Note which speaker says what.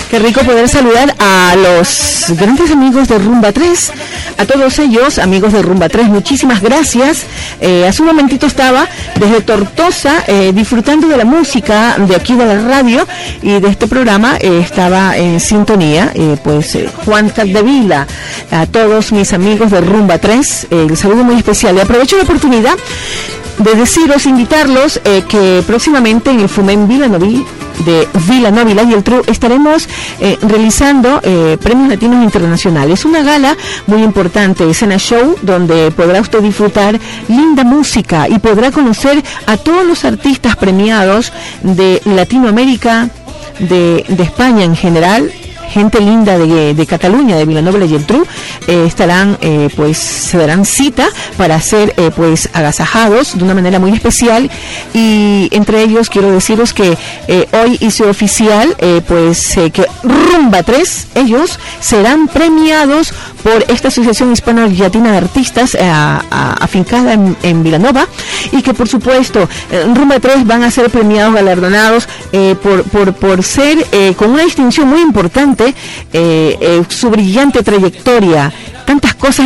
Speaker 1: Qué rico poder saludar a los grandes amigos de Rumba 3, a todos ellos, amigos de Rumba 3, muchísimas gracias. Hace un momentito estaba desde Tortosa disfrutando de la música de aquí de la radio y de este programa. Estaba en sintonía, Juan Capdevila, a todos mis amigos de Rumba 3, el saludo muy especial. Y aprovecho la oportunidad de invitarlos que próximamente en el Fumen Vilanovi de Vilanova y La Geltrú estaremos realizando premios latinos internacionales, una gala muy importante, escena show, donde podrá usted disfrutar linda música y podrá conocer a todos los artistas premiados de Latinoamérica, de España en general. Gente linda de Cataluña, de Vilanova y La Geltrú, estarán, se darán cita para ser, agasajados de una manera muy especial. Y entre ellos quiero deciros que hoy hice oficial, que Rumba 3, ellos serán premiados por esta Asociación Hispano-Latina de Artistas afincada en Vilanova, y que por supuesto Rumba 3 van a ser premiados, galardonados por ser con una distinción muy importante, su brillante trayectoria, tantas cosas